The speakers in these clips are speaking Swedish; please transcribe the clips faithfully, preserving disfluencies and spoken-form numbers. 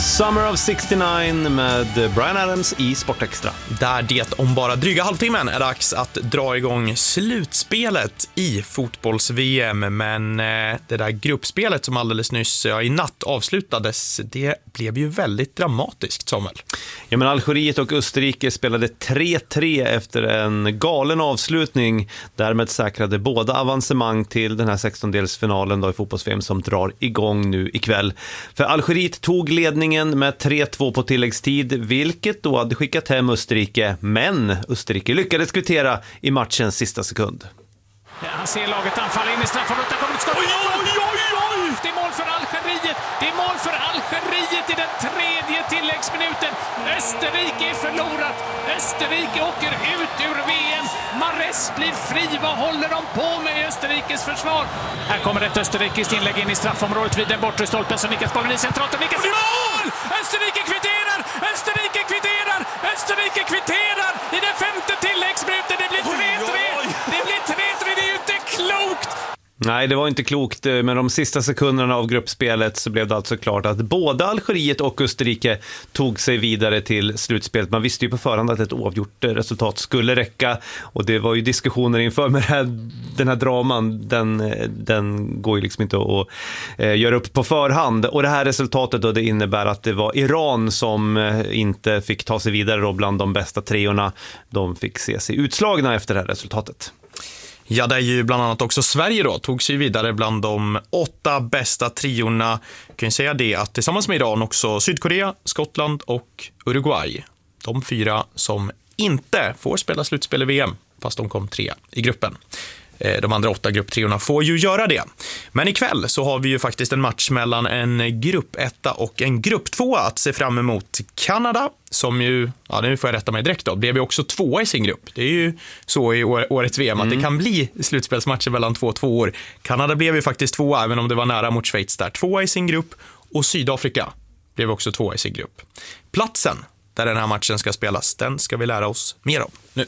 Summer of sextionio med Bryan Adams i Sportextra. Där det om bara dryga halvtimmen är dags att dra igång slutspelet i fotbolls-V M. Men det där gruppspelet som alldeles nyss ja, i natt avslutades, det blev ju väldigt dramatiskt, Samuel. Ja, men Algeriet och Österrike spelade tre tre efter en galen avslutning. Därmed säkrade båda avancemang till den här sextondelsfinalen då i fotbolls-V M som drar igång nu ikväll. För Algeriet tog ledningen med tre två på tilläggstid, vilket då hade skickat hem Österrike. Men Österrike lyckades kvittera i matchens sista sekund. Ja, han ser laget anfalla in i straffområdet. Där kommer ett skott. Oj, oj, oj, oj! Det är mål för Algeriet. Det är mål för Algeriet i den tredje tilläggsminuten. Österrike är förlorat. Österrike åker ut ur V M. Mahrez blir fri. Vad håller de på med i Österrikes försvar? Här kommer ett österrikiskt inlägg in i straffområdet vid den bortre stolpen. Så nickas bollen i centralt och nickas i mål! Österrike kvitterar! Österrike kvitterar! Österrike kvitterar i den femte tilläggsminuten. Det blir tre tre! Det blir tre tre! Det är ju inte klokt! Nej, det var inte klokt, men de sista sekunderna av gruppspelet så blev det alltså klart att både Algeriet och Österrike tog sig vidare till slutspelet. Man visste ju på förhand att ett oavgjort resultat skulle räcka, och det var ju diskussioner inför med här, den här draman, den, den går ju liksom inte att eh, göra upp på förhand. Och det här resultatet då, det innebär att det var Iran som eh, inte fick ta sig vidare då bland de bästa treorna. De fick se sig utslagna efter det här resultatet. Ja, det är ju bland annat också Sverige då, tog sig vidare bland de åtta bästa triorna. Jag kan ju säga det att tillsammans med Iran också Sydkorea, Skottland och Uruguay. De fyra som inte får spela slutspel i V M, fast de kom tre i gruppen. De andra åtta grupptriorna får ju göra det. Men ikväll så har vi ju faktiskt en match mellan en gruppetta och en grupptvåa att se fram emot. Kanada, som ju, ja nu får jag rätta mig direkt då, blev ju också tvåa i sin grupp. Det är ju så i årets V M att mm. det kan bli slutspelsmatcher mellan två tvåor. Kanada blev ju faktiskt tvåa, även om det var nära mot Schweiz där. Tvåa i sin grupp, och Sydafrika blev också tvåa i sin grupp. Platsen där den här matchen ska spelas, den ska vi lära oss mer om nu.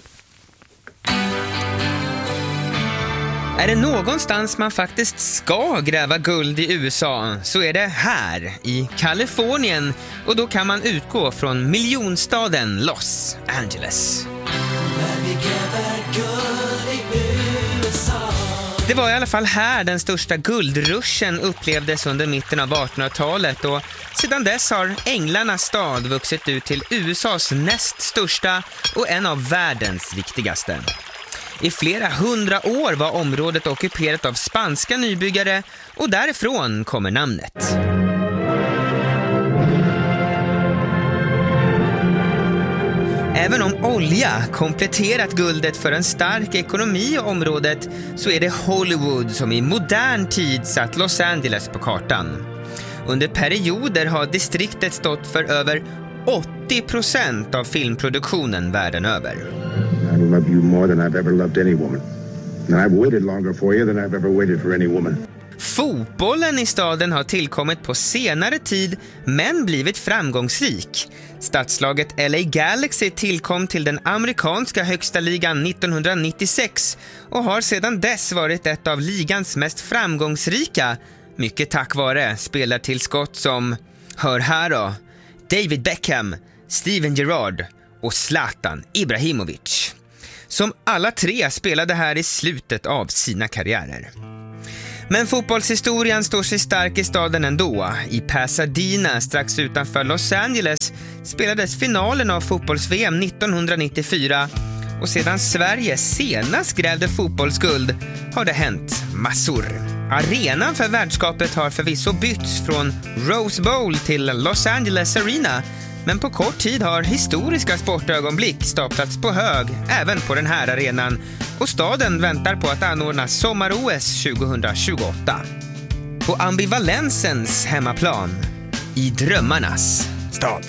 Är det någonstans man faktiskt ska gräva guld i U S A så är det här, i Kalifornien. Och då kan man utgå från miljonstaden Los Angeles. Det var i alla fall här den största guldruschen upplevdes under mitten av artonhundratalet, och sedan dess har Änglarnas stad vuxit ut till U S As näst största och en av världens viktigaste. I flera hundra år var området ockuperat av spanska nybyggare, och därifrån kommer namnet. Även om olja kompletterat guldet för en stark ekonomi i området, så är det Hollywood som i modern tid satt Los Angeles på kartan. Under perioder har distriktet stått för över åttio procent av filmproduktionen världen över. I love you more than I've ever loved any woman. And I've waited longer for you than I've ever waited for any woman. Fotbollen i staden har tillkommit på senare tid, men blivit framgångsrik. Stadslaget L A Galaxy tillkom till den amerikanska högsta ligan nittonhundranittiosex och har sedan dess varit ett av ligans mest framgångsrika, mycket tack vare spelartillskott som, hör här då, David Beckham, Steven Gerrard och Zlatan Ibrahimovic, som alla tre spelade här i slutet av sina karriärer. Men fotbollshistorien står sig stark i staden ändå. I Pasadena, strax utanför Los Angeles, spelades finalen av fotbolls-V M nittonhundranittiofyra, och sedan Sverige senast grävde fotbollsguld har det hänt massor. Arenan för värdskapet har förvisso bytts från Rose Bowl till Los Angeles Arena, men på kort tid har historiska sportögonblick staplats på hög även på den här arenan, och staden väntar på att anordna sommar-O S tjugohundratjugoåtta. På ambivalensens hemmaplan, i drömmarnas stad.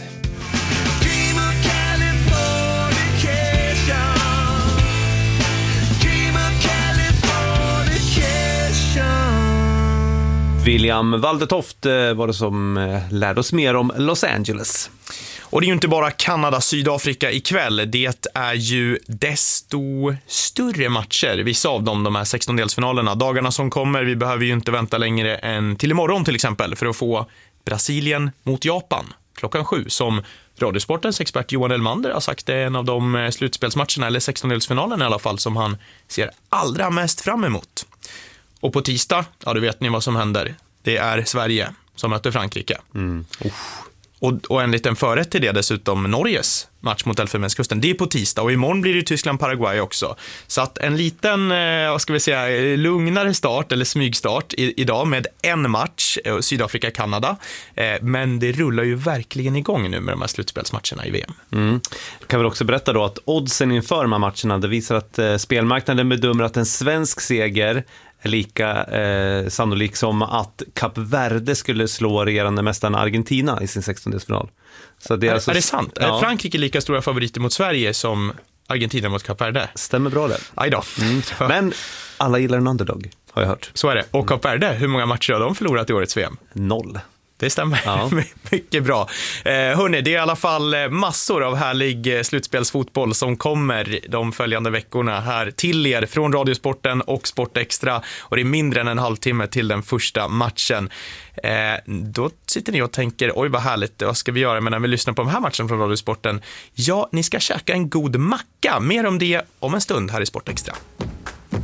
William Waldetoft var det som lärde oss mer om Los Angeles. Och det är ju inte bara Kanada, Sydafrika ikväll. Det är ju desto större matcher. Vissa av dem, de här sextondelsfinalerna. Dagarna som kommer, vi behöver ju inte vänta längre än till imorgon till exempel för att få Brasilien mot Japan klockan sju, som Radiosportens expert Johan Elmander har sagt är en av de slutspelsmatcherna, eller sextondelsfinalen i alla fall, som han ser allra mest fram emot. Och på tisdag, ja, då vet ni vad som händer. Det är Sverige som möter Frankrike. Mm. Och, och en liten förrätt till det dessutom, Norges match mot Elfenbenskusten. Det är på tisdag, och imorgon blir det Tyskland-Paraguay också. Så att en liten, eh, vad ska vi säga, lugnare start eller smygstart i, idag med en match, eh, Sydafrika-Kanada. Eh, men det rullar ju verkligen igång nu med de här slutspelsmatcherna i V M. Mm. Jag kan väl också berätta då att oddsen inför de här matcherna, det visar att eh, spelmarknaden bedömer att en svensk seger är lika eh, sannolik som att Kap Verde skulle slå regerande mästaren Argentina i sin sextondelsfinal. Så det är, är, alltså, är det sant? Ja. Är Frankrike lika stora favoriter mot Sverige som Argentina mot Kap Verde? Stämmer bra det. Aj då. Mm. Men alla gillar en underdog, har jag hört. Så är det. Och Kap Verde, hur många matcher har de förlorat i årets V M? Noll. Det stämmer. Ja. Mycket bra. Eh, hörni, det är i alla fall massor av härlig slutspelsfotboll som kommer de följande veckorna här till er från Radiosporten och Sportextra. Och det är mindre än en halvtimme till den första matchen. Eh, då sitter ni och tänker, oj vad härligt, vad ska vi göra? Men när vi lyssnar på den här matchen från Radiosporten, ja, ni ska käka en god macka. Mer om det om en stund här i Sportextra.